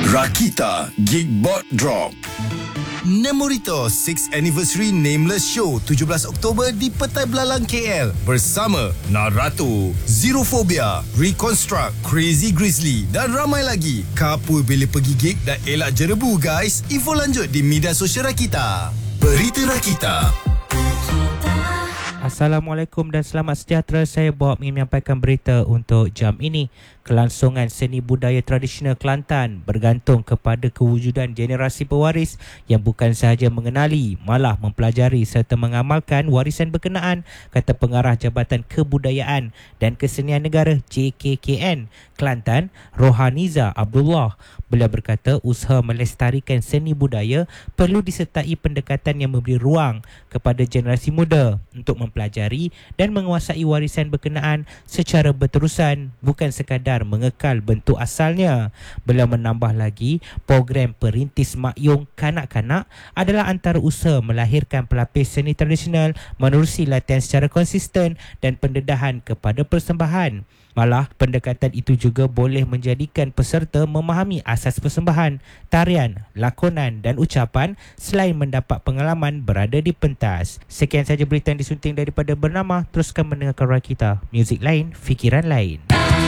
Rakita Geekbot Drop. Nemorito 6th Anniversary Nameless Show 17 Oktober di Petai Belalang KL bersama Naratu, Zerophobia, Reconstruct, Crazy Grizzly dan ramai lagi. Kapur bila pergi gig dan elak jerebu guys. Info lanjut di media sosial Rakita. Berita Rakita. Assalamualaikum dan selamat sejahtera. Saya Bob ingin menyampaikan berita untuk jam ini. Kelangsungan seni budaya tradisional Kelantan bergantung kepada kewujudan generasi pewaris yang bukan sahaja mengenali, malah mempelajari serta mengamalkan warisan berkenaan, kata Pengarah Jabatan Kebudayaan dan Kesenian Negara JKKN Kelantan, Rohaniza Abdullah. Beliau berkata usaha melestarikan seni budaya perlu disertai pendekatan yang memberi ruang kepada generasi muda untuk mempelajari dan menguasai warisan berkenaan secara berterusan, bukan sekadar mengekal bentuk asalnya. Beliau menambah lagi, program Perintis Makyong Kanak-Kanak adalah antara usaha melahirkan pelapis seni tradisional menerusi latihan secara konsisten dan pendedahan kepada persembahan. Malah, pendekatan itu juga boleh menjadikan peserta memahami asas persembahan, tarian, lakonan dan ucapan selain mendapat pengalaman berada di pentas. Sekian sahaja berita yang disunting daripada Bernama. Teruskan mendengarkan Rakita. Muzik lain, fikiran lain.